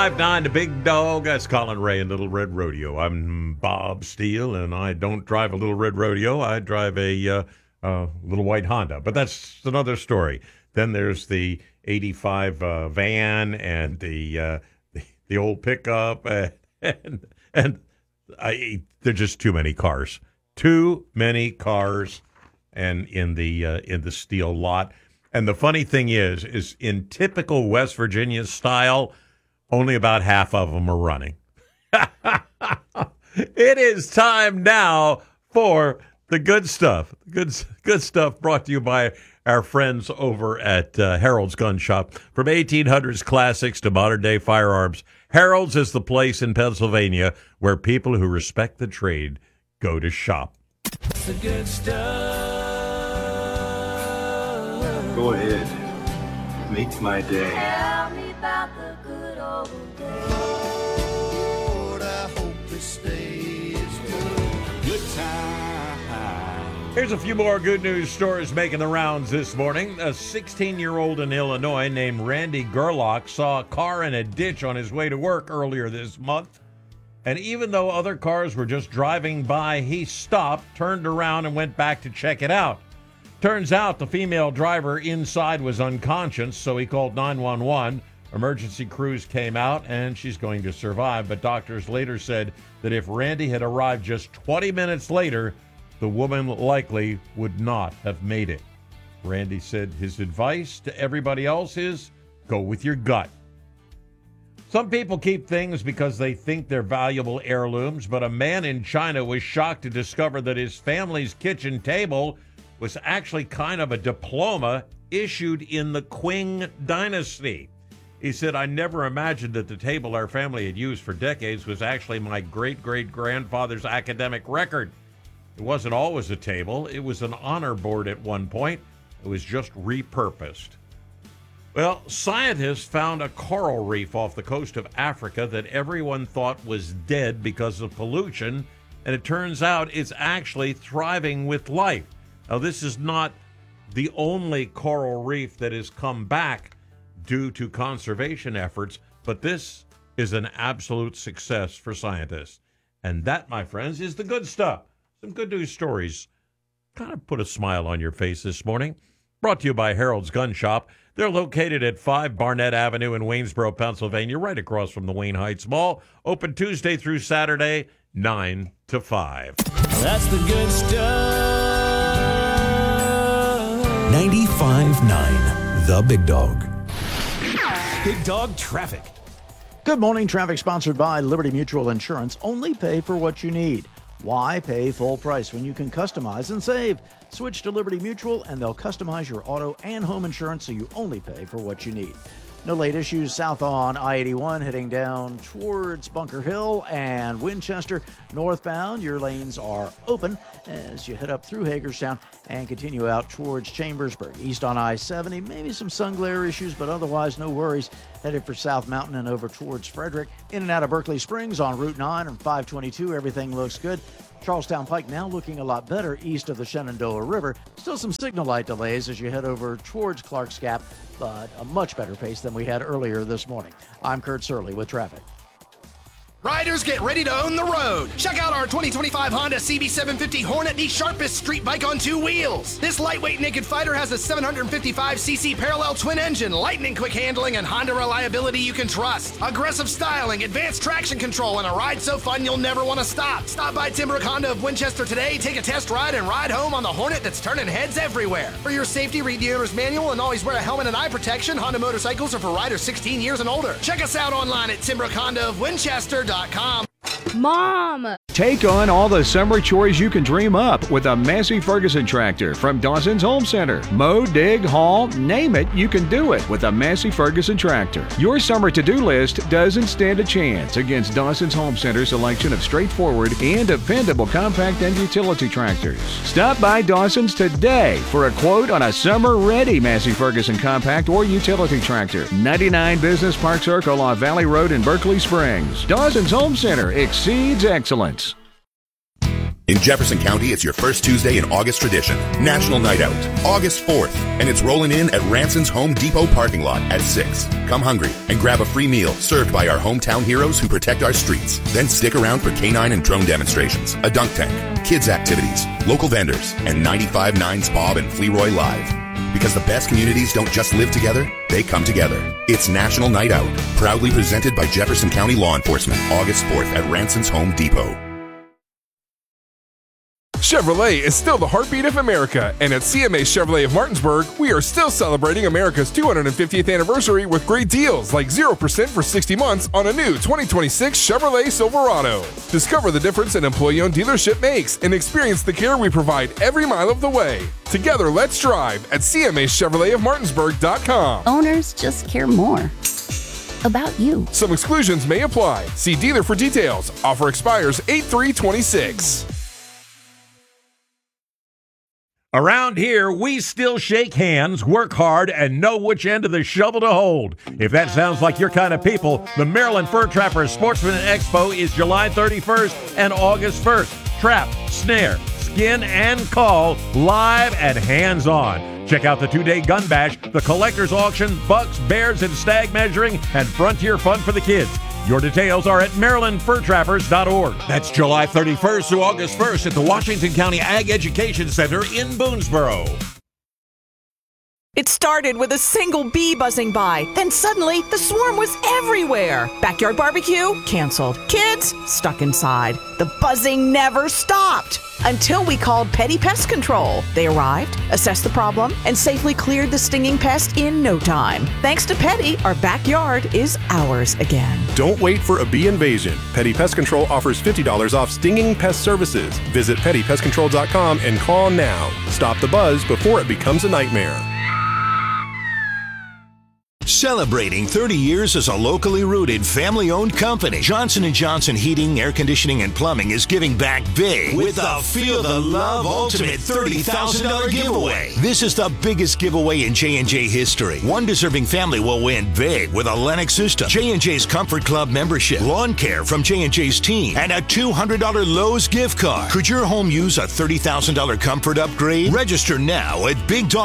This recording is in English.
95.9, the Big Dog. That's Colin Ray and Little Red Rodeo. I'm Bob Steele, and I don't drive a Little Red Rodeo. I drive a little white Honda, but that's another story. Then there's the 85 van and the old pickup, and there's just too many cars. Too many cars, and in the Steele lot. And the funny thing is in typical West Virginia style, only about half of them are running. It is time now for the good stuff. Good stuff brought to you by our friends over at Harold's Gun Shop. From 1800s classics to modern-day firearms, Harold's is the place in Pennsylvania where people who respect the trade go to shop. The good stuff. Go ahead. Make my day. Tell me about the good old days. Lord, I hope this stays good. Good time. Here's a few more good news stories making the rounds this morning. A 16-year-old in Illinois named Randy Gerlach saw a car in a ditch on his way to work earlier this month. And even though other cars were just driving by, he stopped, turned around, and went back to check it out. Turns out the female driver inside was unconscious, so he called 911. Emergency crews came out, and she's going to survive. But doctors later said that if Randy had arrived just 20 minutes later, the woman likely would not have made it. Randy said his advice to everybody else is, go with your gut. Some people keep things because they think they're valuable heirlooms, but a man in China was shocked to discover that his family's kitchen table was actually kind of a diploma issued in the Qing dynasty. He said, I never imagined that the table our family had used for decades was actually my great-great-grandfather's academic record. It wasn't always a table. It was an honor board at one point. It was just repurposed. Well, scientists found a coral reef off the coast of Africa that everyone thought was dead because of pollution, and it turns out it's actually thriving with life. Now, this is not the only coral reef that has come back due to conservation efforts, but this is an absolute success for scientists. And that, my friends, is the good stuff. Some good news stories. Kind of put a smile on your face this morning. Brought to you by Harold's Gun Shop. They're located at 5 Barnett Avenue in Waynesboro, Pennsylvania, right across from the Wayne Heights Mall. Open Tuesday through Saturday, 9 to 5. That's the good stuff. 95.9, The Big Dog. Big Dog Traffic. Good morning. Traffic sponsored by Liberty Mutual Insurance. Only pay for what you need. Why pay full price when you can customize and save? Switch to Liberty Mutual and they'll customize your auto and home insurance so you only pay for what you need. No late issues south on I-81 heading down towards Bunker Hill and Winchester. Northbound, your lanes are open as you head up through Hagerstown and continue out towards Chambersburg. East on I-70, maybe some sun glare issues, but otherwise no worries. Headed for South Mountain and over towards Frederick. In and out of Berkeley Springs on Route 9 and 522, everything looks good. Charlestown Pike now looking a lot better east of the Shenandoah River. Still some signal light delays as you head over towards Clark's Gap, but a much better pace than we had earlier this morning. I'm Kurt Surley with traffic. Riders, get ready to own the road. Check out our 2025 Honda CB750 Hornet, the sharpest street bike on two wheels. This lightweight naked fighter has a 755cc parallel twin engine, lightning quick handling, and Honda reliability you can trust. Aggressive styling, advanced traction control, and a ride so fun you'll never want to stop. Stop by Tim Brook Honda of Winchester today, take a test ride, and ride home on the Hornet that's turning heads everywhere. For your safety, read the owner's manual and always wear a helmet and eye protection. Honda motorcycles are for riders 16 years and older. Check us out online at Tim Brook Honda of Winchester.com. Mom! Take on all the summer chores you can dream up with a Massey Ferguson tractor from Dawson's Home Center. Mow, dig, haul, name it, you can do it with a Massey Ferguson tractor. Your summer to-do list doesn't stand a chance against Dawson's Home Center's selection of straightforward and dependable compact and utility tractors. Stop by Dawson's today for a quote on a summer-ready Massey Ferguson compact or utility tractor. 99 Business Park Circle off Valley Road in Berkeley Springs. Dawson's Home Center exceeds excellence. In Jefferson County, it's your first Tuesday in August tradition, National Night Out, August 4th, and it's rolling in at Ranson's Home Depot parking lot at 6. Come hungry and grab a free meal served by our hometown heroes who protect our streets. Then stick around for canine and drone demonstrations, a dunk tank, kids activities, local vendors, and 95.9's Bob and Fleroy Live. Because the best communities don't just live together, they come together. It's National Night Out, proudly presented by Jefferson County Law Enforcement, August 4th at Ranson's Home Depot. Chevrolet is still the heartbeat of America, and at CMA Chevrolet of Martinsburg, we are still celebrating America's 250th anniversary with great deals like 0% for 60 months on a new 2026 Chevrolet Silverado. Discover the difference an employee-owned dealership makes and experience the care we provide every mile of the way. Together, let's drive at CMAChevroletofMartinsburg.com. Owners just care more about you. Some exclusions may apply. See dealer for details. Offer expires 8/3/26. Around here, we still shake hands, work hard, and know which end of the shovel to hold. If that sounds like your kind of people, the Maryland Fur Trappers Sportsman Expo is July 31st and August 1st. Trap, snare, skin, and call live and hands-on. Check out the 2-day gun bash, the collector's auction, bucks, bears, and stag measuring, and frontier fun for the kids. Your details are at MarylandFurTrappers.org. That's July 31st through August 1st at the Washington County Ag Education Center in Boonesboro. It started with a single bee buzzing by. Then suddenly, the swarm was everywhere. Backyard barbecue? Canceled. Kids? Stuck inside. The buzzing never stopped. Until we called Petty Pest Control. They arrived, assessed the problem, and safely cleared the stinging pest in no time. Thanks to Petty, our backyard is ours again. Don't wait for a bee invasion. Petty Pest Control offers $50 off stinging pest services. Visit PettyPestControl.com and call now. Stop the buzz before it becomes a nightmare. Celebrating 30 years as a locally rooted, family-owned company, Johnson & Johnson Heating, Air Conditioning, and Plumbing is giving back big with the Feel the Love Ultimate $30,000 giveaway. This is the biggest giveaway in J&J history. One deserving family will win big with a Lennox system, J&J's Comfort Club membership, lawn care from J&J's team, and a $200 Lowe's gift card. Could your home use a $30,000 comfort upgrade? Register now at Big Dog